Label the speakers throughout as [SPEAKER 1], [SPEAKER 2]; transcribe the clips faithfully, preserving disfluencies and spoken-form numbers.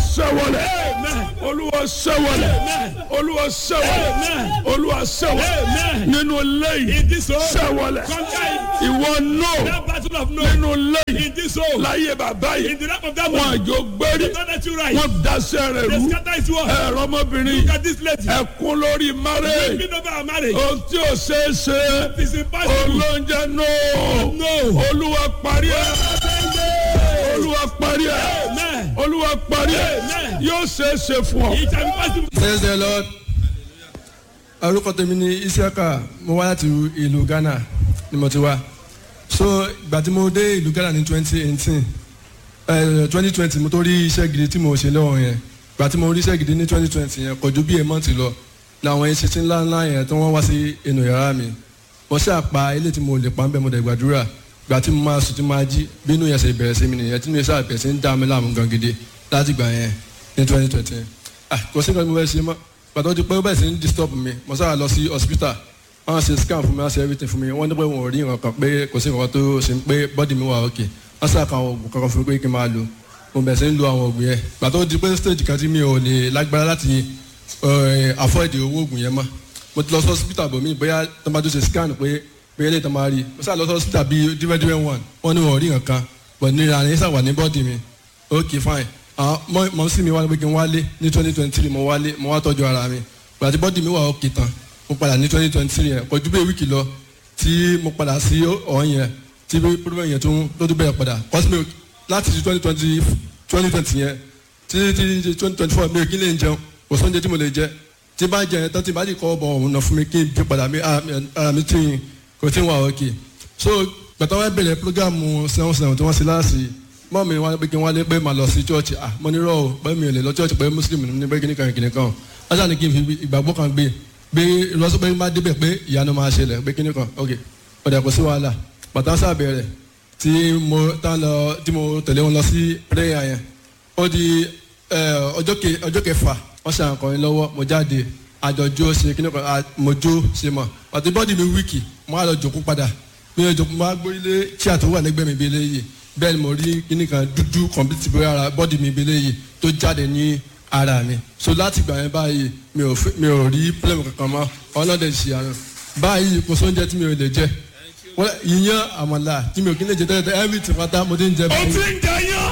[SPEAKER 1] ṣẹ́wọlẹ̀ olúwa ṣẹ́wọlẹ̀ olúwa ṣẹ́wọlẹ̀ olúwa ṣẹ́wọlẹ̀ nínú lẹ́yìn ṣẹ́wọlẹ̀ ìwọ nọ nínú lẹ́yìn láyé bàbá yìí wọn àjò gbérí wọn daṣẹ́ rẹ̀ rú ẹ̀rọ ọmọbìnrin ẹ̀kún lórí márẹ̀ ohun tí ò ṣeé ṣe olóúnjẹ náà olúwa parí ẹ̀ olúwa parí ẹ̀ olúwa parí ẹ̀ yóò ṣeé ṣe fún ọ.
[SPEAKER 2] Praise the Lord. Orúkọ tèmi ni Isiaka, mo wá láti ìlú Ghana ni mo ti wá. So ìgbà tí mo dé ìlú Ghana ní twenty eighteen twenty twenty mo tó rí iṣẹ́ gidi tí mo ṣe lọ́wọ́ yẹn. Ìgbà tí mo rí iṣẹ́ gidi ní twenty twenty yẹn kò ju bí èèmọ̀ ti lọ làwọn iṣẹ́ ńlá ńlá yẹn tí wọ́n wá sí inú yàrá mi. Mo ṣàpá ilé tí mo lè pa ń bẹ́ mo dẹ̀ gbàdúrà. Ìgbà tí mo máa sùn tí mo máa jí bí inú yẹn ṣe bẹ̀rẹ̀ sí mi nìyẹn tí mo ṣe àbẹ̀rẹ̀ sí ń dá mi láàmú gan gidi láti gbà yẹn ní twenty twenty. Kò sí nǹkan tí mo fẹ́ ṣe mọ́. Pàtó ti pé ó bẹ̀rẹ̀ sí ń disturb mi mo sábà lọ sí hospital wọ́n ṣe scan fún mi wọ́n ṣe everything fún mi wọ́n ní pé wọn ò rí nǹkan kan pé kò sí nǹkan tó ṣe pé body mi wà okay wọ́n ṣàkà àwọn oògùn kankan fún mi pé kí n máa lò mo bẹ̀rẹ̀ sí ń lo àwọn oògùn yẹn pàtó ti pé stage kan tí mi ò lè lágbára láti afford owó oògùn yẹn mọ́ mo ti lọ sí hospital bò mí bóyá tó máa tó ṣe scan pé pé eléyìí tó máa rí mo sábà lọ sí hospital bíi different different one wọ́n ní wọn ò rí nǹkan kan but ní ìlànà yẹn sàwà ní body mi okay fine àwọn mọ̀ sí mi wá pé kí n wálé ní twenty twenty three mo wálé mo wá tọ́jú ara mi gbàtí bọ́dì mi wà òkè tán mo padà ní twenty twenty three yẹn kọjú bẹ́ẹ̀ wíìkì lọ tí mo padà sí ọ̀hún yẹn tí pírọ́mọ̀ yẹn tó tó bẹ̀rẹ̀ padà cosmic láti twenty twenty twenty twenty yẹn tí tí twenty twenty four mi ò kí lè jẹun kò sóúnjẹ tí mo lè jẹ tí bá jẹ yẹn tán tí bá di kọ́ bọ̀ ọ̀hún náà fún mi kí n bí padà mi ara mi tí kò tí ń wà òkè so gbàtà wọn bẹ̀rẹ̀ programu seven seven tí wọ́n ṣe láàṣì mọ́ mi wá pé kí n wálé pé màá lọ sí church ah mo ní rọ o pé mi ò lè lọ church pé muslim ní pé kíní kan kíní kan ajá ni kí n fi ìgbàgbọ́ kan gbé gbé ìlọsọ pé má débẹ̀ pé ìyanu máa ṣẹlẹ̀ pé kíní kan ok ọ̀dà kò sí wàhálà bàtà sábẹ̀rẹ̀ tí mo tán lọ tí mo tẹ̀lé wọn lọ sí prayer yẹn ó di ọjọ́ kẹfà wọ́n ṣe àǹkọ̀rin lọ́wọ́ mo jáde àjọjó ṣe kíní kan mo jó ṣe mọ̀ àti bọ́dì mi wíìkì mo á lọ jòkó padà mi ò jòkó mo á gbórílé tí àtọwọ́ àlẹ́gbẹ́ mi bí eléyìí bẹ́ẹ̀ ni mo rí kíní kan dúdú complete bóyá ara bọ́dì mi bí eléyìí tó jáde ní ara mi so láti gbà yẹn báyìí mi ò mi ò rí problem kankan mọ́ ọlọ́dẹ ṣì àná báyìí kò sóúnjẹ tí mi ò lè jẹ yíyan àmàlà tí mi ò kí lè jẹ tẹ́lẹ̀ everything pátá mo ti ń jẹ báyìí.
[SPEAKER 1] o ti ń jẹ yán.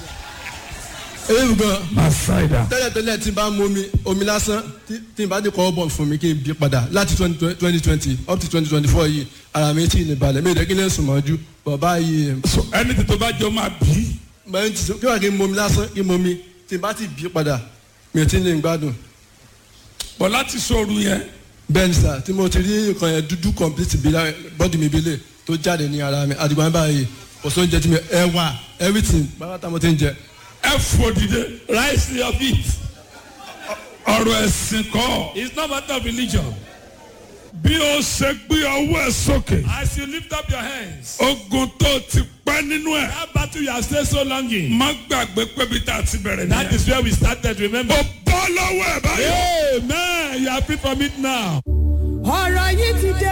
[SPEAKER 2] ewu gan.
[SPEAKER 1] masaida.
[SPEAKER 2] tẹ́lẹ̀ tẹ́lẹ̀ tí n bá mu omi omi lásán tí n bá dé kọ́ bọ̀ fún mi kí n bí padà láti twenty twenty up to twenty twenty four yìí ara mi ti ní balẹ̀ mi ò dẹ́ kí n lè sùn mọ́jú bọ̀ báyìí.
[SPEAKER 1] ẹni tí tó bá jọ máa bí.
[SPEAKER 2] kí wàá kí n mu omi lásán kí n mu omi tí n bá ti bí padà mi ò tí ń lè gbádùn.
[SPEAKER 1] bọ̀ láti sọ̀rọ̀ yẹn.
[SPEAKER 2] bẹ́ẹ̀ni sà tí mo ti rí nǹkan yẹn dúdú complete bí bọ́dì mi bílẹ̀ tó jáde ní ara mi àdìgbò báyìí kò sóun jẹ tí mi ẹ wà everything bàbá mo ti ń jẹ.
[SPEAKER 1] ẹ fò dìde rise to your feet. ọ̀rọ̀ ẹ̀sìn kọ́.
[SPEAKER 3] It's not matter of religion.
[SPEAKER 1] bí o ṣe gbé ọwọ́ ẹ sókè.
[SPEAKER 3] As you lift up your hands.
[SPEAKER 1] ogun tó ti pẹ́ nínú ẹ̀.
[SPEAKER 3] That battle you have stayed so long in.
[SPEAKER 1] má gbàgbé pé bí tá a ti bẹ̀rẹ̀ nìyẹn.
[SPEAKER 3] That is where we started, remember.
[SPEAKER 1] o bọ́ lọ́wọ́ ẹ̀ báyìí.
[SPEAKER 3] Amen. You are free from it now.
[SPEAKER 4] ọ̀rọ̀ yìí ti dé